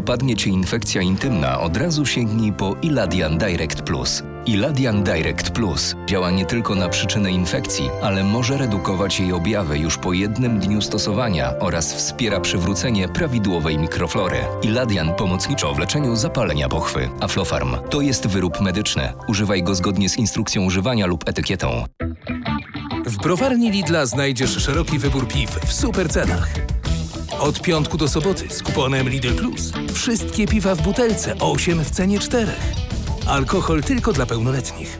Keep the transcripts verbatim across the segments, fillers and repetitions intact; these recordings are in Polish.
dopadnie Cię infekcja intymna, od razu sięgnij po Iladian Direct Plus. Iladian Direct Plus działa nie tylko na przyczynę infekcji, ale może redukować jej objawy już po jednym dniu stosowania oraz wspiera przywrócenie prawidłowej mikroflory. Iladian pomocniczo w leczeniu zapalenia pochwy. Aflofarm to jest wyrób medyczny. Używaj go zgodnie z instrukcją używania lub etykietą. W browarni Lidla znajdziesz szeroki wybór piw w super cenach. Od piątku do soboty z kuponem Lidl Plus. Wszystkie piwa w butelce, osiem w cenie czterech. Alkohol tylko dla pełnoletnich.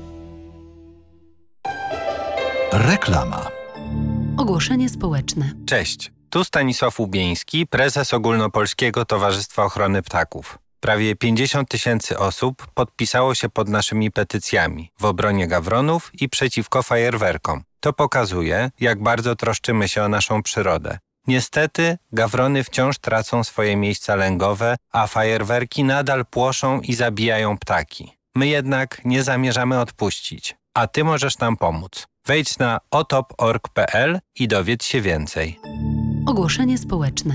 Reklama. Ogłoszenie społeczne. Cześć, tu Stanisław Łubieński, prezes Ogólnopolskiego Towarzystwa Ochrony Ptaków. Prawie pięćdziesiąt tysięcy osób podpisało się pod naszymi petycjami w obronie gawronów i przeciwko fajerwerkom. To pokazuje, jak bardzo troszczymy się o naszą przyrodę. Niestety, gawrony wciąż tracą swoje miejsca lęgowe, a fajerwerki nadal płoszą i zabijają ptaki. My jednak nie zamierzamy odpuścić, a Ty możesz nam pomóc. Wejdź na otop kropka org kropka pe el i dowiedz się więcej. Ogłoszenie społeczne.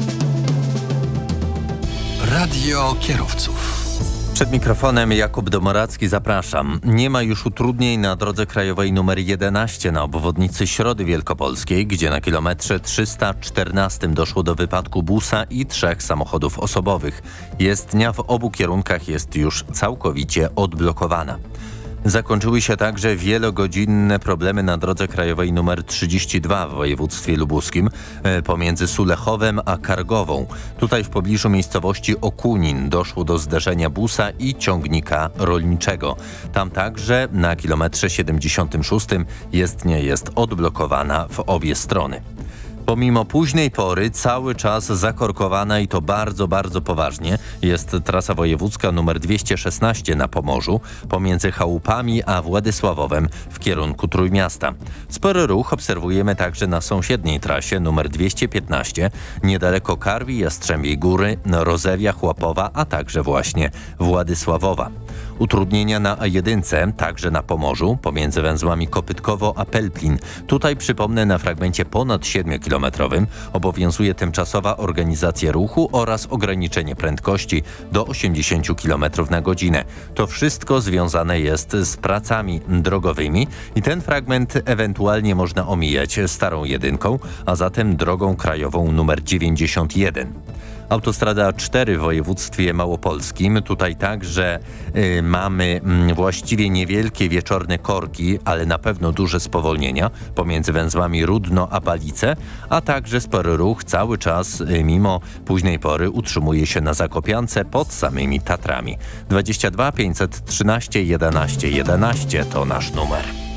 Radio kierowców. Przed mikrofonem Jakub Domoracki, zapraszam. Nie ma już utrudnień na drodze krajowej nr jedenaście na obwodnicy Środy Wielkopolskiej, gdzie na kilometrze trzysta czternastym doszło do wypadku busa i trzech samochodów osobowych. Jezdnia w obu kierunkach jest już całkowicie odblokowana. Zakończyły się także wielogodzinne problemy na drodze krajowej nr trzydzieści dwa w województwie lubuskim pomiędzy Sulechowem a Kargową. Tutaj w pobliżu miejscowości Okunin doszło do zderzenia busa i ciągnika rolniczego. Tam także na kilometrze siedemdziesiątym szóstym jezdnia jest odblokowana w obie strony. Pomimo późnej pory cały czas zakorkowana i to bardzo, bardzo poważnie jest trasa wojewódzka nr dwieście szesnaście na Pomorzu pomiędzy Chałupami a Władysławowem w kierunku Trójmiasta. Spory ruch obserwujemy także na sąsiedniej trasie nr dwieście piętnaście niedaleko Karwi, Jastrzębiej Góry, Rozewia, Chłapowa, a także właśnie Władysławowa. Utrudnienia na A jeden, także na Pomorzu, pomiędzy węzłami Kopytkowo a Pelplin. Tutaj, przypomnę, na fragmencie ponad siedmiokilometrowym obowiązuje tymczasowa organizacja ruchu oraz ograniczenie prędkości do osiemdziesiąt kilometrów na godzinę. To wszystko związane jest z pracami drogowymi i ten fragment ewentualnie można omijać starą jedynką, a zatem drogą krajową numer dziewięćdziesiąt jeden. Autostrada A cztery w województwie małopolskim. Tutaj także y, mamy y, właściwie niewielkie wieczorne korki, ale na pewno duże spowolnienia pomiędzy węzłami Rudno a Balice, a także spory ruch cały czas y, mimo późnej pory utrzymuje się na Zakopiance pod samymi Tatrami. dwadzieścia dwa pięćset trzynaście jedenaście jedenaście to nasz numer.